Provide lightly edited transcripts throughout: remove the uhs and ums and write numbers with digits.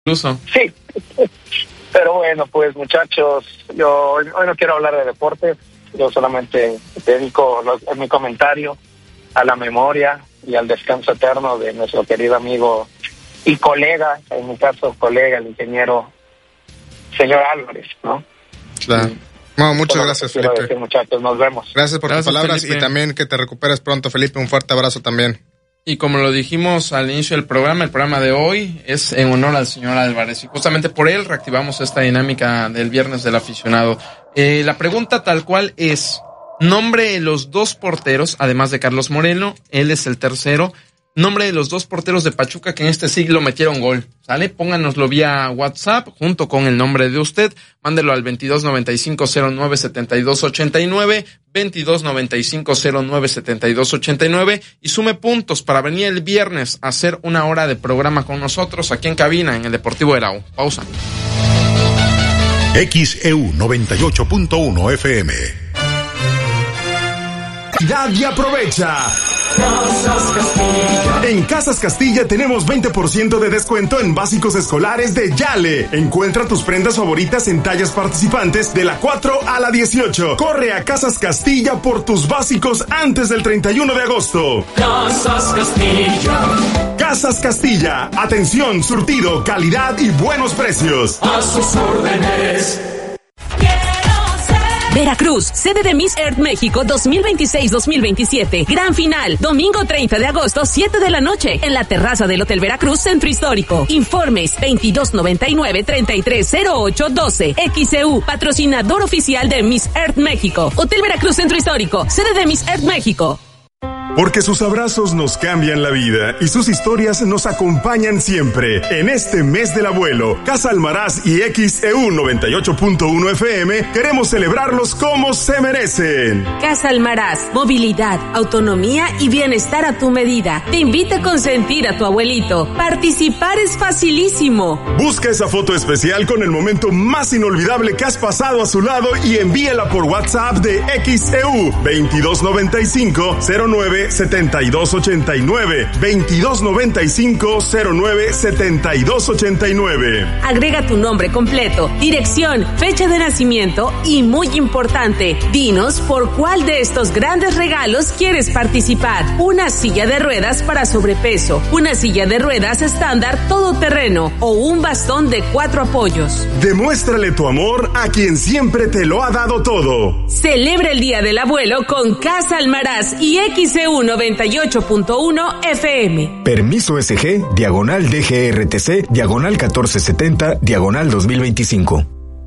incluso. Sí, pero bueno, pues muchachos, yo hoy no quiero hablar de deportes, yo solamente dedico mi comentario a la memoria y al descanso eterno de nuestro querido amigo y colega, en mi caso colega, el ingeniero señor Álvarez, ¿no? Claro. No, muchas gracias, Felipe. Decir, muchachos, nos vemos. Gracias por tus palabras, Felipe. Y también que te recuperes pronto, Felipe. Un fuerte abrazo también. Y como lo dijimos al inicio del programa, el programa de hoy es en honor al señor Álvarez. Y justamente por él reactivamos esta dinámica del viernes del aficionado. La pregunta tal cual es, nombre de los dos porteros, además de Carlos Moreno, él es el tercero. Nombre de los dos porteros de Pachuca que en este siglo metieron gol, ¿sale? Pónganoslo vía WhatsApp junto con el nombre de usted, mándelo al 2295097289, 2295097289 y sume puntos para venir el viernes a hacer una hora de programa con nosotros aquí en cabina en el Deportivo de la U. Pausa. XEU 98.1 FM. Y aprovecha. Casas Castilla. En Casas Castilla tenemos 20% de descuento en básicos escolares de Yale. Encuentra tus prendas favoritas en tallas participantes de la 4 a la 18. Corre a Casas Castilla por tus básicos antes del 31 de agosto. Casas Castilla. Casas Castilla. Atención, surtido, calidad y buenos precios. A sus órdenes. Veracruz, sede de Miss Earth México 2026-2027. Gran final, domingo 30 de agosto, 7 de la noche, en la terraza del Hotel Veracruz, Centro Histórico. Informes 2299-330812. XEU, patrocinador oficial de Miss Earth México. Hotel Veracruz, Centro Histórico, sede de Miss Earth México. Porque sus abrazos nos cambian la vida y sus historias nos acompañan siempre. En este mes del abuelo, Casa Almaraz y XEU 98.1 FM queremos celebrarlos como se merecen. Casa Almaraz, movilidad, autonomía y bienestar a tu medida. Te invita a consentir a tu abuelito. Participar es facilísimo. Busca esa foto especial con el momento más inolvidable que has pasado a su lado y envíala por WhatsApp de XEU 2295-09-7289 2295-09-7289. Agrega tu nombre completo, dirección, fecha de nacimiento y, muy importante, dinos por cuál de estos grandes regalos quieres participar. Una silla de ruedas para sobrepeso, una silla de ruedas estándar todoterreno o un bastón de 4 apoyos. Demuéstrale tu amor a quien siempre te lo ha dado todo. Celebra el Día del Abuelo con Casa Almaraz y XEU 98.1 FM. Permiso SG, diagonal DGRTC, diagonal 1470, diagonal 2025.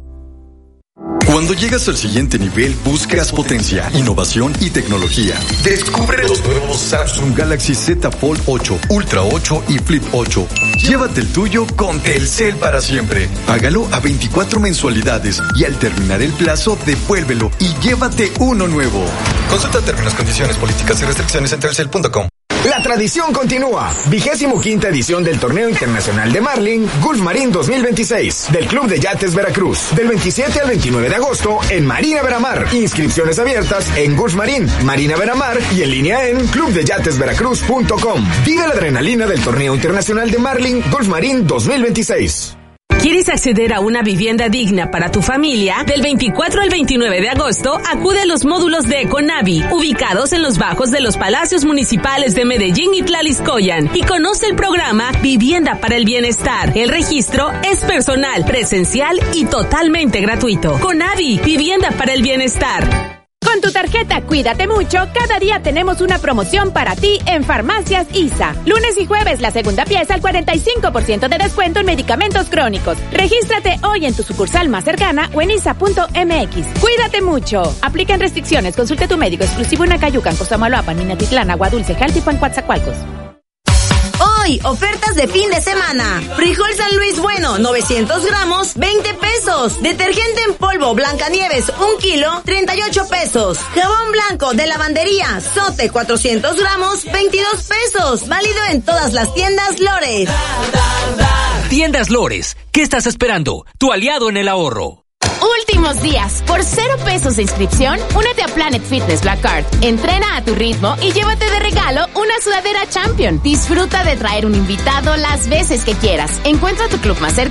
Cuando llegas al siguiente nivel, buscas potencia, innovación y tecnología. Descubre los nuevos Samsung Galaxy Z Fold 8, Ultra 8 y Flip 8. Llévate el tuyo con Telcel para siempre. Págalo a 24 mensualidades y al terminar el plazo, devuélvelo y llévate uno nuevo. Consulta términos, condiciones, políticas y restricciones en telcel.com. La tradición continúa. 25ª edición del Torneo Internacional de Marlin Gulf Marín 2026 del Club de Yates Veracruz. Del 27 al 29 de agosto en Marina Veramar. Inscripciones abiertas en Gulf Marín, Marina Veramar y en línea en clubdeyatesveracruz.com. Vive la adrenalina del Torneo Internacional de Marlin Gulf Marín 2026. ¿Quieres acceder a una vivienda digna para tu familia? Del 24 al 29 de agosto, acude a los módulos de Econavi, ubicados en los bajos de los Palacios Municipales de Medellín y Tlaxcoyan, y conoce el programa Vivienda para el Bienestar. El registro es personal, presencial y totalmente gratuito. Conavi, Vivienda para el Bienestar. Con tu tarjeta Cuídate Mucho, cada día tenemos una promoción para ti en Farmacias ISA. Lunes y jueves, la segunda pieza al 45% de descuento en medicamentos crónicos. Regístrate hoy en tu sucursal más cercana o en isa.mx. Cuídate Mucho. Aplican restricciones. Consulte tu médico exclusivo en Acayucan, Cosamaloapan, Minatitlán, Agua Dulce, Jaltipan, Coatzacoalcos. Hoy, ofertas de fin de semana. Frijol San Luis Bueno, 900 gramos, 20 pesos. Detergente en polvo Blancanieves, 1 kilo, 38 pesos. Jabón blanco de lavandería Sote, 400 gramos, 22 pesos. Válido en todas las tiendas Lores. Tiendas Lores, ¿qué estás esperando? Tu aliado en el ahorro. Últimos días. Por 0 pesos de inscripción, únete a Planet Fitness Black Card. Entrena a tu ritmo y llévate de regalo una sudadera Champion. Disfruta de traer un invitado las veces que quieras. Encuentra tu club más cercano